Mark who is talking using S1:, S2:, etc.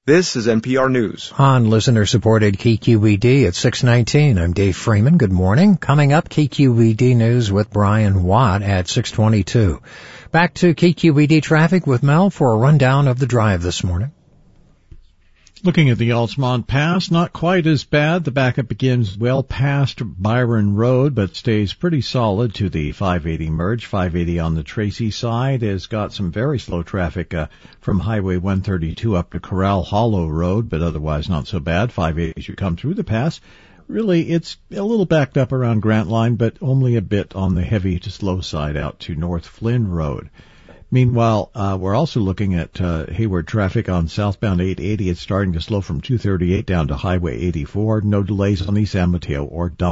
S1: This is NPR News.
S2: On listener-supported KQED at 6:19, I'm Dave Freeman. Good morning. Coming up, KQED News with Brian Watt at 6:22. Back to KQED traffic with Mel for a rundown of the drive this morning.
S3: Looking at the Altamont Pass, not quite as bad. The backup begins well past Byron Road, but stays pretty solid to the 580 merge. 580 on the Tracy side has got some very slow traffic from Highway 132 up to Corral Hollow Road, but otherwise not so bad. 580 as you come through the pass. Really, it's a little backed up around Grant Line, but only a bit on the heavy to slow side out to North Flynn Road. Meanwhile, we're also looking at Hayward traffic on southbound 880. It's starting to slow from 238 down to Highway 84. No delays on the San Mateo or Don